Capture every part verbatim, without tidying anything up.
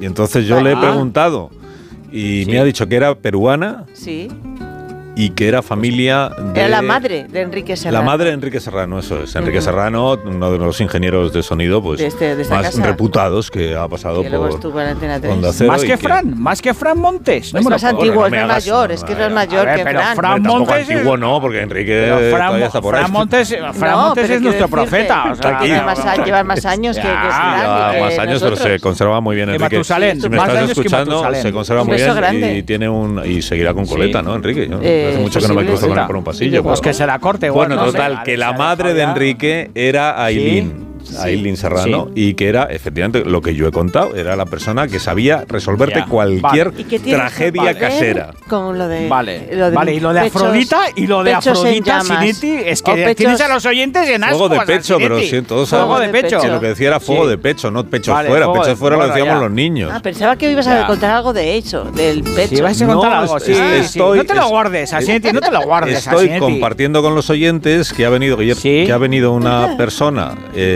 Y entonces yo vale. le he preguntado y sí. me ha dicho que era peruana. Sí. Y que era familia de... Era la madre de Enrique Serrano. La madre de Enrique Serrano, eso es. Enrique uh-huh. Serrano, uno de los ingenieros de sonido pues de este, de esta más casa. reputados que ha pasado que por Onda Cero. Más que, que Fran, más que Fran Montes. No es más antiguo, es más mayor, es que es más mayor que pero Fran. Fran pero Montes antiguo no, porque Enrique Fran, todavía está por Fran ahí. Montes, Fran no, Montes es nuestro profeta. O sea, lleva, más, lleva más años que, que Fran. Lleva más años, pero se conserva muy bien Enrique. Matusalén. Si me estás escuchando, se conserva muy bien y tiene un y seguirá con coleta, ¿no, Enrique? Hace mucho que no me cruzo con él por un pasillo. Pues que se la corte. Bueno, bueno total, no sé, que la madre de Enrique era Ailín. Sí. Ailín Serrano, sí. y que era, efectivamente, lo que yo he contado, era la persona que sabía resolverte yeah. cualquier vale. tragedia casera. Con lo de, vale, lo de vale, y lo de pechos, Afrodita, y lo de Afrodita, Siniti, es que pechos, tienes a los oyentes en ascuas. Fuego de pecho, pero sí, todos fuego de pecho. Que lo que decía era fuego sí. de pecho, no pecho vale, fuera. Pecho fuera lo decíamos ya. los niños. Ah, pensaba que ibas a contar algo de eso, del pecho. Si ibas a contar algo, sí, no te lo guardes, Siniti, no te lo guardes. Estoy compartiendo con los oyentes que ha venido que ha venido una persona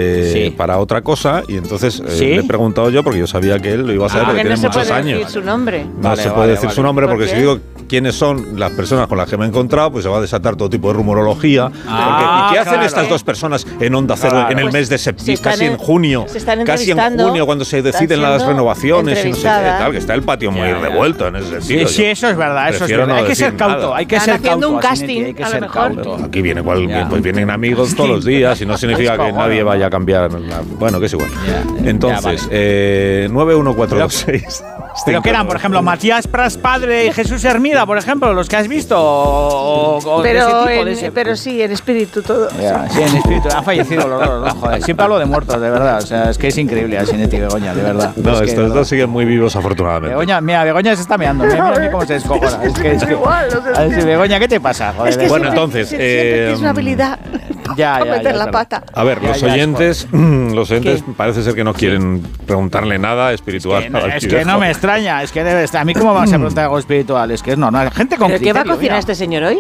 para otra cosa y entonces eh, ¿Sí? le he preguntado yo porque yo sabía que él lo iba a saber ah, porque tiene no muchos años. No se puede decir su nombre. No vale, se puede vale, decir vale. su nombre porque si digo quiénes son las personas con las que me he encontrado, pues se va a desatar todo tipo de rumorología. Ah, porque, ¿y qué hacen claro, estas ¿eh? dos personas en Onda Cero claro. en el pues mes de septiembre, casi en, en junio, casi en junio cuando se deciden las renovaciones y no sé qué tal, que está el patio muy yeah. revuelto en ese sentido. Sí, sí, eso es verdad, eso es verdad. No hay que ser cauto, hay que ser haciendo cauto. un casting, a lo mejor. Aquí viene cual, pues vienen amigos todos los días y no significa que nadie vaya a cambiar. Bueno, que es igual. Entonces, eh, nueve uno cuatro dos seis. Pero que eran, por ejemplo, Matías Pras padre y Jesús Hermida, por ejemplo, los que has visto. O, o pero, de ese tipo, en, de ese. pero sí, en espíritu todo. Yeah, sí, en espíritu. Han fallecido los dos, ¿no? Joder. Siempre hablo de muertos, de verdad. O sea, es que es increíble a Sinetti y Begoña, de verdad. No, es estos que, dos siguen muy vivos, afortunadamente. Begoña, mira, Begoña se está meando. Mira, mira cómo se descojona. Es que, es que, a ver, Begoña, ¿qué te pasa? Joder, es que bueno, siempre, entonces. Siempre eh, tienes una habilidad ya, para ya, meter ya, la ya, pata. A ver, ya, los ya, oyentes, los oyentes ¿Qué? parece ser que no quieren sí. preguntarle nada espiritual. Es que, no, es que no me extraña, es que debe estar. A mí, ¿cómo vas a preguntar algo espiritual? Es que es normal. Gente con ¿Pero criterio, qué va a cocinar mira. este señor hoy?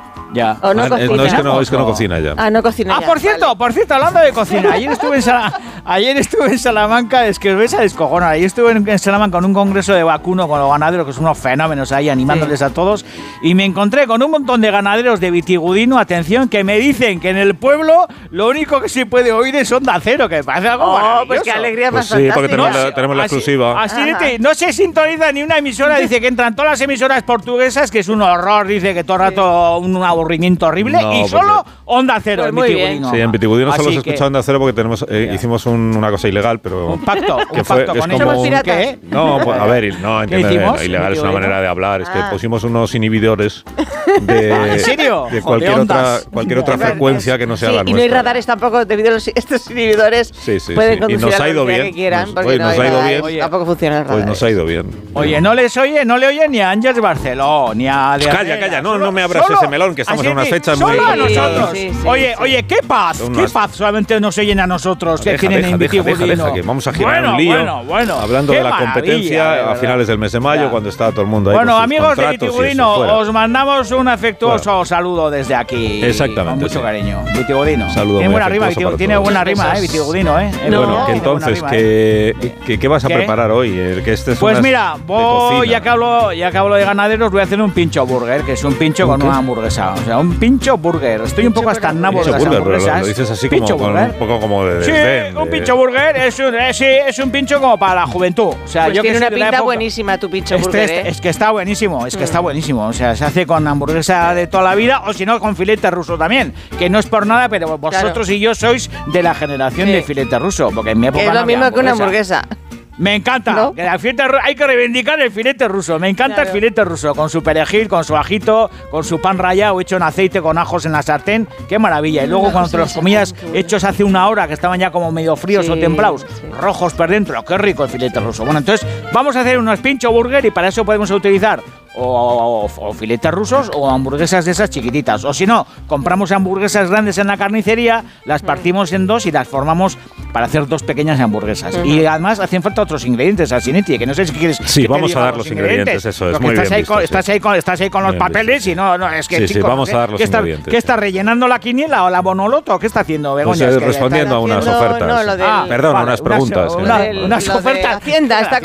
Ya. ¿O no ah, cocina? No, es que no, es que no cocina ya. Ah, no cocina Ah, ya. por cierto, vale. por cierto, hablando de cocina, ayer estuve en Sala, ayer estuve en Salamanca, es que os vais a descojonar. Ayer estuve en, en Salamanca con un congreso de vacuno con los ganaderos, que son unos fenómenos ahí animándoles sí. a todos, y me encontré con un montón de ganaderos de Vitigudino, atención, que me dicen que en el pueblo lo único que se puede oír es Onda Cero, que me parece algo oh, maravilloso. Pues qué alegría más pues sí, porque tenemos, no, la, tenemos la así, exclusiva. Así de, no se sintoniza ni una emisora, dice que entran todas las emisoras portuguesas, que es un horror, dice que todo el rato un aburrimiento horrible, no, y solo Onda Cero pues en Vitigudino. Sí, en Vitigudino solo se que, escucha Onda Cero porque tenemos, eh, hicimos un, una cosa ilegal, pero... Un pacto, que un fue, pacto es con como ellos. un, ¿Qué? No, pues, a ver, no, entiende, ilegal es una manera de hablar, es que ah. pusimos unos inhibidores de, ¿En serio? de cualquier de otra cualquier otra frecuencia que no sea sí, la nuestra. Y no hay radares tampoco, debido a los, estos inhibidores, sí, sí, pueden sí. conducir y nos a ha ido la bien. que quieran, nos, porque oye, no nos hay ha ido radares, bien. tampoco funciona el radar. Pues nos ha ido bien. Oye, no les oye, no le oye ni a Ángels Barceló, ni a... Calla, Calla, calla, no, no me abras solo, ese melón, que estamos en una fecha muy... Solo a nosotros. Sí, sí, oye, sí. oye, qué paz, Son qué unas... paz, solamente nos oyen a nosotros, que deja, tienen deja, en deja, deja, Vitigudino. deja, que vamos a girar bueno, un lío, bueno, bueno, hablando de la competencia maravilla, a finales del mes de mayo, ya. cuando está todo el mundo ahí bueno, con sus amigos de Vitigudino, os mandamos un afectuoso fuera. saludo desde aquí. Exactamente. Con mucho sí. cariño. Vitigudino. Saludo tiene buena rima, Vitigu tiene buena rima, eh, Vitigudino, eh. No. Bueno, que entonces, ¿qué, ¿qué, ¿qué vas a ¿Qué? preparar hoy? Que este es pues mira, voy, ya que, hablo, ya que hablo de ganaderos, voy a hacer un pincho burger, que es un pincho con una hamburguesa. O sea, un pincho burger. Estoy un poco hasta en nabo de las burger, hamburguesas. Pero lo dices así como con un poco como de sí, desdén, un de... pincho burger es un, es, es un pincho como para la juventud. O sea, pues yo tiene que una soy de la pinta época, buenísima tu pincho este, burger, este, ¿eh? Es que está buenísimo, es que mm. está buenísimo. O sea, se hace con hamburguesa de toda la vida o si no con filete ruso también. Que no es por nada, pero vosotros claro. y yo sois de la generación sí. de filete ruso. Porque en mi época que es lo no mismo que una hamburguesa. hamburguesa. Me encanta. ¿No? Que la filete, hay que reivindicar el filete ruso. Me encanta claro. el filete ruso. Con su perejil, con su ajito, con su pan rallado hecho en aceite con ajos en la sartén. ¡Qué maravilla! Y luego no, cuando te los comías hechos hace una hora, que estaban ya como medio fríos sí, o templados, sí. rojos por dentro. ¡Qué rico el filete ruso! Bueno, entonces vamos a hacer unos pincho burger y para eso podemos utilizar o, o, o filetes rusos o hamburguesas de esas chiquititas. O si no, compramos hamburguesas grandes en la carnicería, las partimos en dos y las formamos para hacer dos pequeñas hamburguesas. Uh-huh. Y además hacen falta otros ingredientes, Asinetti, que no sé si quieres... Sí, que vamos te a dar los ingredientes, ingredientes eso es, muy estás bien ahí visto, con, sí. estás, ahí con, estás ahí con los bien papeles visto. y no, no, es que... Sí, chico, sí, vamos a dar los ¿qué está, ingredientes. ¿Qué está rellenando la quiniela o la bonoloto? ¿Qué está haciendo, Begoña? Pues, es que respondiendo a unas haciendo, ofertas. No, lo del, ah, perdón, vale, unas preguntas. Una, una, unas lo ofertas. Hacienda está